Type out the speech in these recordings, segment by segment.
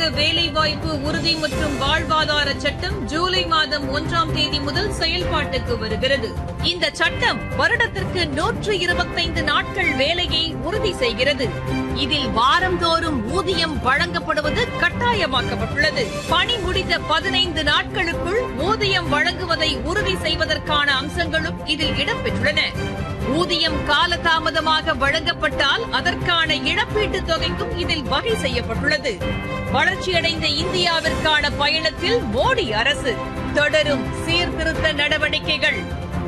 வேலைவாய்ப்பு உறுதி மற்றும் வாழ்வாதார சட்டம் ஜூலை மாதம் 1ஆம் தேதி முதல் செயல்பாட்டுக்கு வருகிறது. இந்த சட்டம் வருடத்திற்கு 125 நாட்கள் வேலையை உறுதி செய்கிறது. இதில் வாரந்தோறும் ஊதியம் வழங்கப்படுவது கட்டாயமாக்கப்பட்டுள்ளது. பணி முடிந்த 15 நாட்களுக்குள் ஊதியம் வழங்குவதை உறுதி செய்வதற்கான அம்சங்களும் இதில் இடம்பெற்றுள்ளன. ஊதியம் காலதாமதமாக வழங்கப்பட்டால் அதற்கான இழப்பீட்டுத் தொகைக்கும் இதில் வகை செய்யப்பட்டுள்ளது. வளர்ச்சியடைந்த இந்தியாவிற்கான பயணத்தில் மோடி அரசு தொடரும் சீர்திருத்த நடவடிக்கைகள்.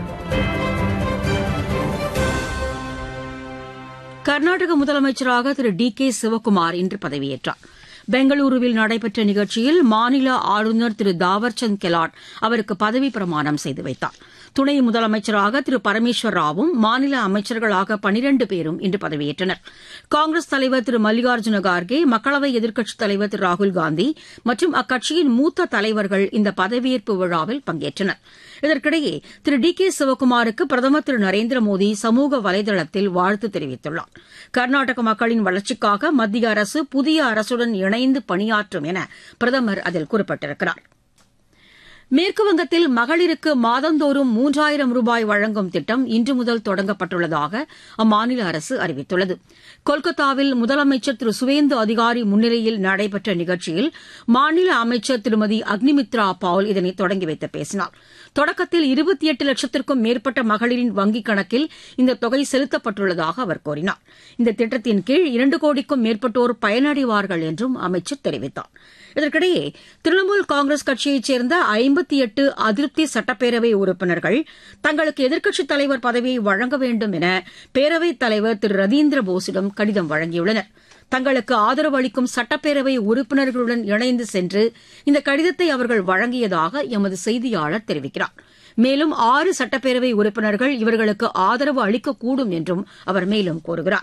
கர்நாடக முதலமைச்சராக திரு டி.கே. சிவக்குமார் இன்று பதவியேற்றார். பெங்களூருவில் நடைபெற்ற நிகழ்ச்சியில் மாநில ஆளுநர் திரு தாவர்சந்த் கெலாட் அவருக்கு பதவி பிரமாணம் செய்து வைத்தார். துணை முதலமைச்சராக திரு பரமேஸ்வர் ராவும் மாநில அமைச்சர்களாக 12 பேரும் இன்று பதவியேற்றனர். காங்கிரஸ் தலைவர் திரு மல்லிகார்ஜுன கார்கே, மக்களவை எதிர்க்கட்சித் தலைவர் திரு ராகுல்காந்தி மற்றும் அக்கட்சியின் மூத்த தலைவர்கள் இந்த பதவியேற்பு விழாவில் பங்கேற்றனர். இதற்கிடையே திரு டி.கே. சிவக்குமாருக்கு பிரதமர் திரு நரேந்திர மோடி சமூக வலைதளத்தில் வாழ்த்து தெரிவித்துள்ளார். கர்நாடக மக்களின் வளர்ச்சிக்காக மத்திய அரசு புதிய அரசுடன் இணைந்து பணியாற்றும் என பிரதமர் அதில் குறிப்பிட்டிருக்கிறார். மேற்குவங்கத்தில் மகளிருக்கு மாதந்தோறும் 3000 ரூபாய் வழங்கும் திட்டம் இன்று முதல் தொடங்கப்பட்டுள்ளதாக அம்மாநில அரசு அறிவித்துள்ளது. கொல்கத்தாவில் முதலமைச்சர் திரு சுவேந்து அதிகாரி முன்னிலையில் நடைபெற்ற நிகழ்ச்சியில் மாநில அமைச்சர் திருமதி அக்னிமித்ரா பால் இதனை தொடங்கி வைத்து பேசினார். தொடக்கத்தில் 28 லட்சத்திற்கும் மேற்பட்ட மகளிரின் வங்கிக் கணக்கில் இந்த தொகை செலுத்தப்பட்டுள்ளதாக அவர் கூறினார். இந்த திட்டத்தின் கீழ் 2 கோடிக்கும் மேற்பட்டோர் பயனடைவார்கள் என்றும் அமைச்சர் தெரிவித்தார். இதற்கிடையே திரிணாமுல் காங்கிரஸ் கட்சியைச் சேர்ந்த 58 அதிருப்தி சட்டப்பேரவை உறுப்பினர்கள் தங்களுக்கு எதிர்க்கட்சித் தலைவர் பதவியை வழங்க வேண்டும் என பேரவைத் தலைவர் திரு ரதீந்திர போஸிடம் கடிதம் வழங்கியுள்ளனர். தங்களுக்கு ஆதரவு அளிக்கும் சட்டப்பேரவை உறுப்பினர்களுடன் இணைந்து சென்று இந்த கடிதத்தை அவர்கள் வழங்கியதாக எமது செய்தியாளர் தெரிவிக்கிறார். மேலும் 6 சட்டப்பேரவை உறுப்பினர்கள் இவர்களுக்கு ஆதரவு அளிக்கக்கூடும் என்றும் அவர் மேலும் கூறுகிறார்.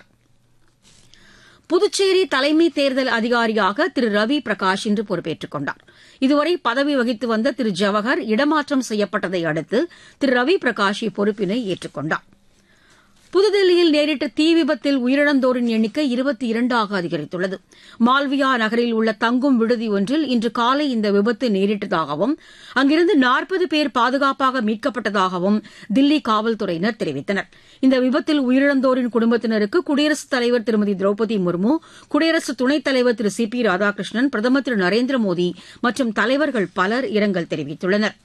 புதுச்சேரி தலைமை தேர்தல் அதிகாரியாக திரு ரவி பிரகாஷ் இன்று பொறுப்பேற்றுக் கொண்டார். இதுவரை பதவி வகித்து வந்த திரு ஜவஹர் இடமாற்றம் செய்யப்பட்டதை அடுத்து திரு ரவி பிரகாஷ் இப்பொறுப்பினை ஏற்றுக் கொண்டார். புதுதில்லியில் நேரிட்ட தீ விபத்தில் உயிரிழந்தோரின் எண்ணிக்கை 22ஆக அதிகரித்துள்ளது. மால்வியா நகரில் உள்ள தங்கும் விடுதி ஒன்றில் இன்று காலை இந்த விபத்து நேரிட்டதாகவும் அங்கிருந்து 40 பேர் பாதுகாப்பாக மீட்கப்பட்டதாகவும் தில்லி காவல்துறையினர் தெரிவித்தனர். இந்த விபத்தில் உயிரிழந்தோரின் குடும்பத்தினருக்கு குடியரசுத் தலைவர் திருமதி திரௌபதி முர்மு, குடியரசு துணைத் தலைவர் திரு சி பி ராதாகிருஷ்ணன், பிரதமர் திரு நரேந்திர மோடி மற்றும் தலைவர்கள் பலர் இரங்கல் தெரிவித்துள்ளனர்.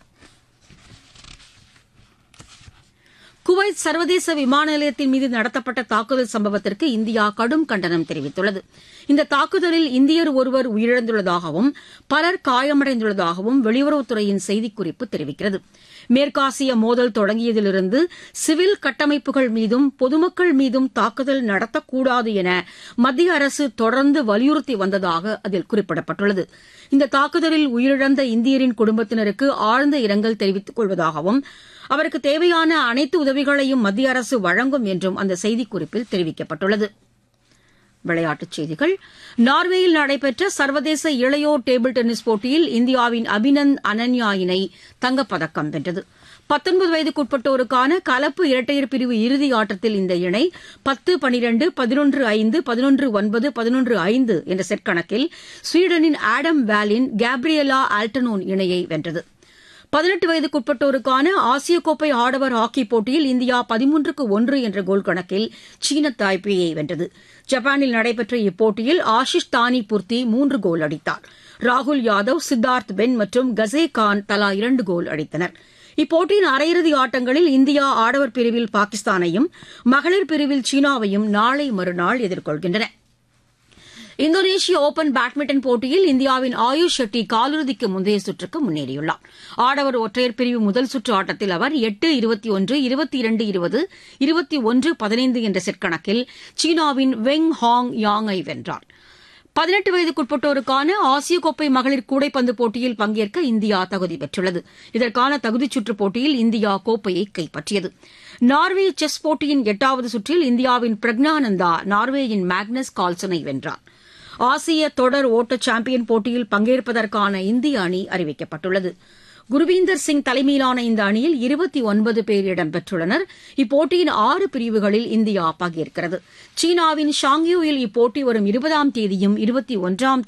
குவைத் சர்வதேச விமான நிலையத்தின் மீது நடத்தப்பட்ட தாக்குதல் சம்பவத்திற்கு இந்தியா கடும் கண்டனம் தெரிவித்துள்ளது. இந்த தாக்குதலில் இந்தியர் ஒருவர் உயிரிழந்துள்ளதாகவும் பலர் காயமடைந்துள்ளதாகவும் வெளியுறவுத்துறையின் செய்திக்குறிப்பு தெரிவிக்கிறது. மேற்காசிய மோதல் தொடங்கியதிலிருந்து சிவில் கட்டமைப்புகள் மீதும் பொதுமக்கள் மீதும் தாக்குதல் நடத்தக்கூடாது என மத்திய அரசு தொடர்ந்து வலியுறுத்தி வந்ததாக அதில் குறிப்பிடப்பட்டுள்ளது. இந்த தாக்குதலில் உயிரிழந்த இந்தியரின் குடும்பத்தினருக்கு ஆழ்ந்த இரங்கல் தெரிவித்துக் கொள்வதாகவும் அவருக்கு தேவையான அனைத்து உதவிகளையும் மத்திய அரசு வழங்கும் என்றும் அந்த செய்திக்குறிப்பில் தெரிவிக்கப்பட்டுள்ளது. விளையாட்டுச் செய்திகள். நார்வேயில் நடைபெற்ற சர்வதேச இளையோர் டேபிள் டென்னிஸ் போட்டியில் இந்தியாவின் அபினந்த் அனன்யா இணை தங்கப்பதக்கம் வென்றது. 19 வயதுக்குட்பட்டோருக்கான கலப்பு இரட்டையர் பிரிவு இறுதி ஆட்டத்தில் இந்த இணை 10-12, 11-5, 11-9, 11-5 என்ற செட் கணக்கில் ஸ்வீடனின் ஆடம் வாலின் கேப்ரியலா ஆல்டனோன் இணையை வென்றது. 18 வயதுக்குட்பட்டோருக்கான ஆசிய கோப்பை ஆடவர் ஹாக்கி போட்டியில் இந்தியா 13-1 என்ற கோல் கணக்கில் சீன தாய்பேயை வென்றது. ஜப்பானில் நடைபெற்ற இப்போட்டியில் ஆஷிஷ் தானி பூர்த்தி 3 கோல் அடித்தார். ராகுல் யாதவ், சித்தார்த் பென் மற்றும் கசே கான் தலா 2 கோல் அடித்தனர். இப்போட்டியின் அரையிறுதி ஆட்டங்களில் இந்தியா ஆடவர் பிரிவில் பாகிஸ்தானையும் மகளிர் பிரிவில் சீனாவையும் நாளை மறுநாள் எதிர்கொள்கின்றன. இந்தோனேஷிய ஓபன் பேட்மிண்டன் போட்டியில் இந்தியாவின் ஆயுஷ் ஷெட்டி காலிறுதிக்கு முந்தைய சுற்றுக்கு முன்னேறியுள்ளார். ஆடவர் ஒற்றையர் பிரிவு முதல் சுற்று ஆட்டத்தில் அவர் 8-21, 22-20, 21-15 என்ற செட் கணக்கில் சீனாவின் வெங் ஹாங் யாங்கை வென்றார். 18 வயதுக்குட்பட்டோருக்கான ஆசிய கோப்பை மகளிர் கூடைப்பந்து போட்டியில் பங்கேற்க இந்தியா தகுதி பெற்றுள்ளது. இதற்கான தகுதிச் சுற்றுப் போட்டியில் இந்தியா கோப்பையை கைப்பற்றியது. நார்வே செஸ் போட்டியின் 8வது சுற்றில் இந்தியாவின் பிரக்ஞானந்தா நார்வேயின் மேக்னஸ் கால்சனை வென்றார். ஆசிய தொடர் ஓட்ட சாம்பியன் போட்டியில் பங்கேற்பதற்கான இந்திய அணி அறிவிக்கப்பட்டுள்ளது. குர்வீந்தர் சிங் தலைமையிலான இந்த அணியில் 29 பேர் இடம்பெற்றுள்ளனர். இப்போட்டியின் 6 பிரிவுகளில் இந்தியா பங்கேற்கிறது. சீனாவின் ஷாங்யூவில் இப்போட்டி வரும் 20ஆம் தேதியும் 21ஆம்